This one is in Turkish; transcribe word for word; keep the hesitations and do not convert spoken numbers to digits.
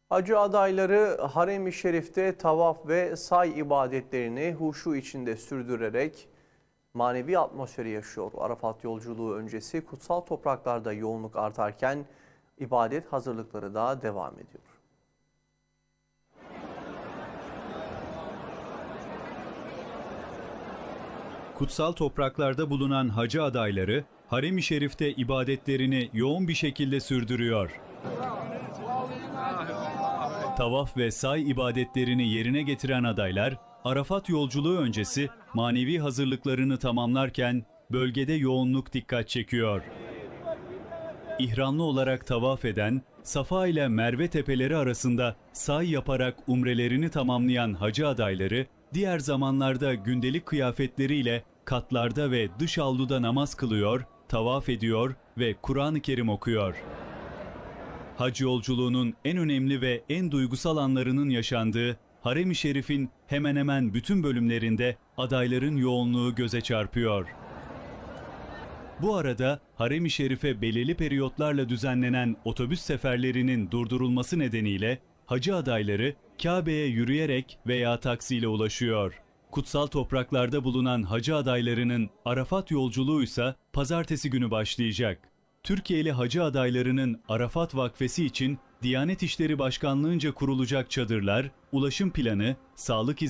Hacı adayları Harem-i Şerif'te tavaf ve say ibadetlerini huşu içinde sürdürerek manevi atmosferi yaşıyor. Arafat yolculuğu öncesi kutsal topraklarda yoğunluk artarken ibadet hazırlıkları da devam ediyor. Kutsal topraklarda bulunan hacı adayları Harem-i Şerif'te ibadetlerini yoğun bir şekilde sürdürüyor. Tavaf ve say ibadetlerini yerine getiren adaylar, Arafat yolculuğu öncesi manevi hazırlıklarını tamamlarken bölgede yoğunluk dikkat çekiyor. İhramlı olarak tavaf eden, Safa ile Merve tepeleri arasında say yaparak umrelerini tamamlayan hacı adayları, diğer zamanlarda gündelik kıyafetleriyle katlarda ve dış avluda namaz kılıyor, tavaf ediyor ve Kur'an-ı Kerim okuyor. Hac yolculuğunun en önemli ve en duygusal anlarının yaşandığı Harem-i Şerif'in hemen hemen bütün bölümlerinde adayların yoğunluğu göze çarpıyor. Bu arada Harem-i Şerif'e belirli periyotlarla düzenlenen otobüs seferlerinin durdurulması nedeniyle hacı adayları Kabe'ye yürüyerek veya taksiyle ulaşıyor. Kutsal topraklarda bulunan hacı adaylarının Arafat yolculuğu ise pazartesi günü başlayacak. Türkiye'li hacı adaylarının Arafat Vakfesi için Diyanet İşleri Başkanlığı'nca kurulacak çadırlar, ulaşım planı, sağlık hizmetleri,